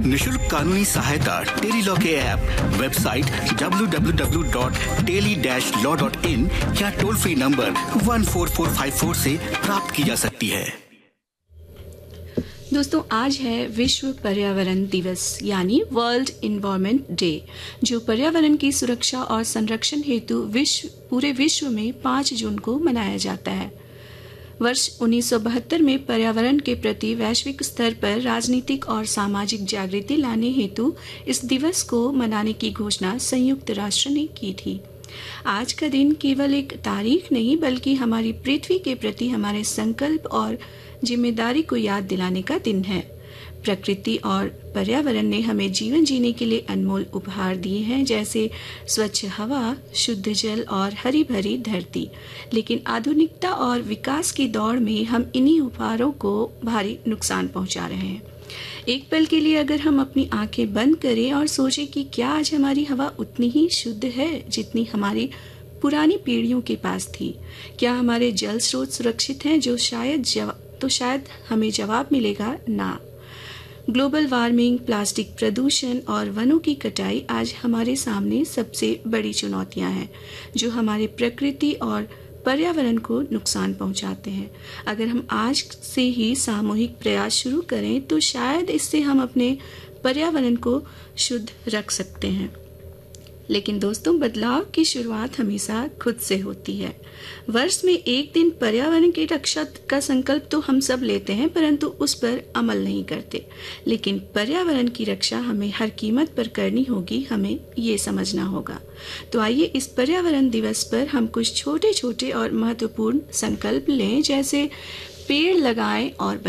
निशुल्क कानूनी सहायता टेली लॉ के ऐप, वेबसाइट www.teli-law.in या टोल फ्री नंबर 14454 से प्राप्त की जा सकती है। दोस्तों, आज है विश्व पर्यावरण दिवस यानी वर्ल्ड एनवायरनमेंट डे, जो पर्यावरण की सुरक्षा और संरक्षण हेतु पूरे विश्व में 5 जून को मनाया जाता है। वर्ष 1972 में पर्यावरण के प्रति वैश्विक स्तर पर राजनीतिक और सामाजिक जागृति लाने हेतु इस दिवस को मनाने की घोषणा संयुक्त राष्ट्र ने की थी। आज का दिन केवल एक तारीख नहीं बल्कि हमारी पृथ्वी के प्रति हमारे संकल्प और जिम्मेदारी को याद दिलाने का दिन है। प्रकृति और पर्यावरण ने हमें जीवन जीने के लिए अनमोल उपहार दिए हैं, जैसे स्वच्छ हवा, शुद्ध जल और हरी भरी धरती। लेकिन आधुनिकता और विकास की दौड़ में हम इन्हीं उपहारों को भारी नुकसान पहुंचा रहे हैं। एक पल के लिए अगर हम अपनी आंखें बंद करें और सोचें कि क्या आज हमारी हवा उतनी ही शुद्ध है जितनी हमारी पुरानी पीढ़ियों के पास थी? क्या हमारे जल स्रोत सुरक्षित हैं? शायद हमें जवाब मिलेगा ना। ग्लोबल वार्मिंग, प्लास्टिक प्रदूषण और वनों की कटाई आज हमारे सामने सबसे बड़ी चुनौतियां हैं, जो हमारे प्रकृति और पर्यावरण को नुकसान पहुंचाते हैं। अगर हम आज से ही सामूहिक प्रयास शुरू करें तो शायद इससे हम अपने पर्यावरण को शुद्ध रख सकते हैं। लेकिन दोस्तों, बदलाव की शुरुआत हमेशा खुद से होती है। वर्ष में एक दिन पर्यावरण की रक्षा का संकल्प तो हम सब लेते हैं, परंतु उस पर अमल नहीं करते। लेकिन पर्यावरण की रक्षा हमें हर कीमत पर करनी होगी, हमें ये समझना होगा। तो आइए इस पर्यावरण दिवस पर हम कुछ छोटे छोटे और महत्वपूर्ण संकल्प लें, जैसे पेड़ लगाएं और